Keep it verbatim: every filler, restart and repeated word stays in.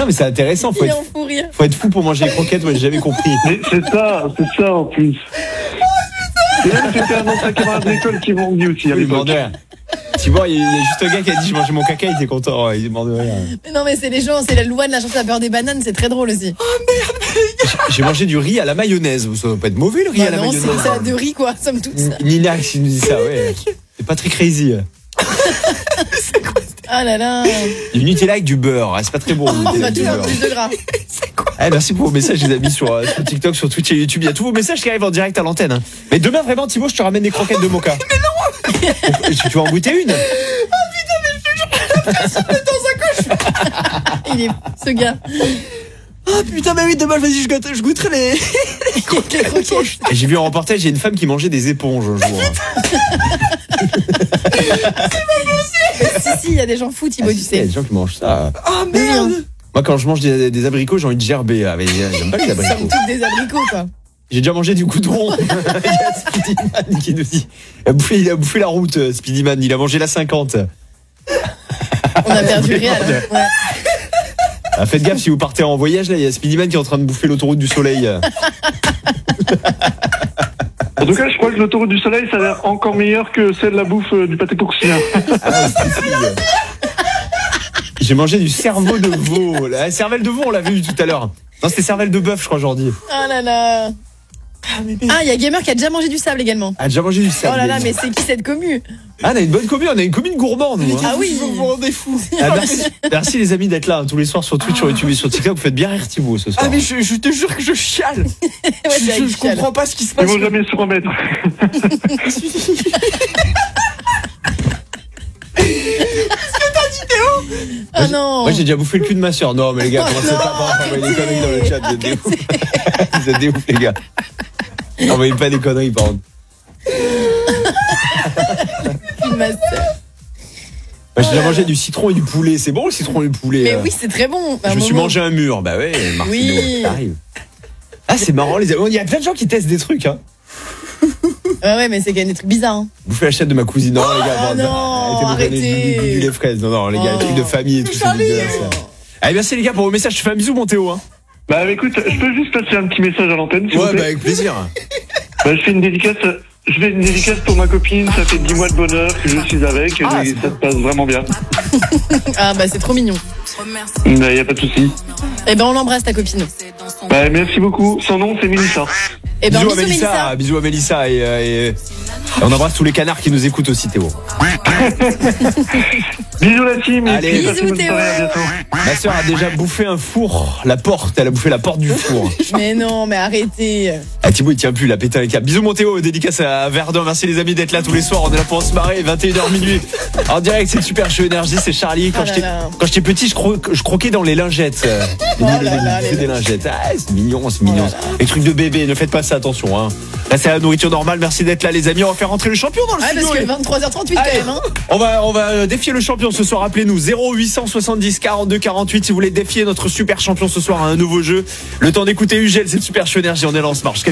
Non, mais c'est intéressant. Faut Il est être, en fou rire. faut être fou pour manger les croquettes. Moi, j'ai jamais compris. Mais c'est ça, c'est ça en plus. Et même c'était un ancien camarade d'école qui m'ont dit aussi à Oui, l'époque. mort de rire. Tu vois, il y a juste un gars qui a dit je mangeais mon caca, il était content. Il est mort de rire. Mais non, mais c'est les gens, c'est la loi de la chanson à beurre des bananes, c'est très drôle aussi. J'ai mangé du riz à la mayonnaise. Ça doit pas être mauvais le riz Bah à la non, mayonnaise. c'est ça de riz quoi, somme toute ça. Nina qui nous dit ça, ouais. C'est pas très crazy. Ah là là. Du Nutella avec du beurre. C'est pas très bon. le On Nutella va avec du toujours beurre. plus de gras. Eh, merci pour vos messages, les amis, sur, euh, sur TikTok, sur Twitch et YouTube. Il y a tous vos messages qui arrivent en direct à l'antenne. Hein. Mais demain, vraiment, Thibaut, je te ramène des croquettes de Moka. Mais non. tu, tu vas en goûter une? Oh putain, mais je te jure que j'ai l'impression d'être dans un coche. Il est ce gars. Ah putain, mais oui, demain, vas-y, je, goûte, je goûterai les... Les croquettes. Et j'ai vu en reportage, il y a une femme qui mangeait des éponges un jour. Si, si, il y a des gens fous, Thibaut, Ah, tu si, il y a sais. des gens qui mangent ça. Ah Oui, hein. merde. Moi, quand je mange des, des abricots, j'ai envie de gerber. Ah, mais j'aime pas les Somme abricots. toute des abricots quoi. J'ai déjà mangé du goudron. Il y a Speedyman qui nous dit. Il a bouffé, il a bouffé la route, euh, Speedyman. Il a mangé la cinquante. On a perdu le réel. Ouais. Ah, faites gaffe si vous partez en voyage, là, il y a Speedyman qui est en train de bouffer l'autoroute du soleil. En tout cas, je crois que l'autoroute du soleil, ça a l'air encore meilleur que celle de la bouffe euh, du pâté porcien. Ah, c'est si. J'ai mangé du cerveau de veau. La cervelle de veau, on l'a vu tout à l'heure. Non, c'était cervelle de bœuf, je crois, aujourd'hui. Ah là là. Ah, il y a Gamer qui a déjà mangé du sable également. Ah, déjà mangé du Oh cerveau. là là, mais c'est qui cette commu? Ah, on a une bonne commune, on a une commune gourmande. Nous, hein. Ah oui. Vous vous rendez fous. Ah, merci, merci les amis d'être là hein, tous les soirs sur Twitch, sur YouTube et sur TikTok. Vous faites bien rire Thibaut ce soir. Ah mais je, je te jure que je chiale. Ouais, je, c'est je, avec je Chial. comprends pas ce qui se Ils passe. vont jamais se remettre. Ah non. Moi j'ai déjà bouffé le cul de ma soeur. Non mais les gars, Oh commencez non, pas à envoyer des arrêtez. conneries dans le chat. Vous êtes des ouf. Vous êtes des ouf les gars. Envoyez pas des conneries par contre. Une masse. Moi j'ai déjà mangé du citron et du poulet. C'est bon le citron et le poulet. Mais euh. oui, c'est très bon. À un Je me suis moment. mangé un mur. Bah ouais, Martino, Oui. ça arrive. Ah c'est marrant les amis. Il y a plein de gens qui testent des trucs hein. Ouais, ouais, mais c'est quand même des trucs bizarres. Hein. Bouffer la chatte de ma cousine. Non les gars. Oh bon, non, arrêtez de me donner arrêtez. du- du- du- les fraises. Non non les gars, Oh. les trucs de famille et tout c'est dégueulasse. Allez merci les gars pour vos messages. Je te fais un bisou mon Théo hein. Bah écoute, je peux juste passer un petit message à l'antenne, s'il vous Ouais plaît. bah avec plaisir. Bah, je fais une dédicace. Je fais une dédicace pour ma copine. Ça fait dix mois de bonheur que je suis avec et Ah, ça c'est se passe vraiment bien. Ah bah c'est trop mignon. Bah y a pas de souci. Eh ben on l'embrasse ta copine. Bah merci beaucoup. Son nom c'est Mélissa. Eh ben Bisous à bisous Mélissa, Mélissa. bisous à Mélissa et, euh, et, et on embrasse tous les canards qui nous écoutent aussi Théo. Bisous la team. Allez. Et puis, passez Bisous, bonne Théo. soirée, à bientôt. Ma sœur a déjà bouffé un four, la porte, elle a bouffé la porte du four. Mais non, mais arrêtez. Ah Thibaut il tient plus, il a pété un câble. Bisous mon Théo, dédicace à Verdun, merci les amis d'être là tous les soirs, on est là pour se marrer, vingt et une heures minuit. En direct c'est Super Show Énergie, c'est Charlie. Quand Oh là j'étais là. quand j'étais petit je, cro- je croquais dans les lingettes. Euh, Oh les- là les- là, les- les des lingettes. Ah c'est mignon, c'est mignon. Oh là là. Les trucs de bébé, ne faites pas ça, attention hein. Là c'est la nourriture normale, merci d'être là les amis, on va faire rentrer le champion dans le Ouais, studio. parce que vingt-trois heures trente-huit quand Allez. même. Hein. On va, on va défier le champion ce soir. Appelez-nous zéro huit cent soixante-dix quarante-deux quarante-huit si vous voulez défier notre super champion ce soir à un nouveau jeu. Le temps d'écouter Ugel, c'est le Super Show Énergie. On est là, on se marche.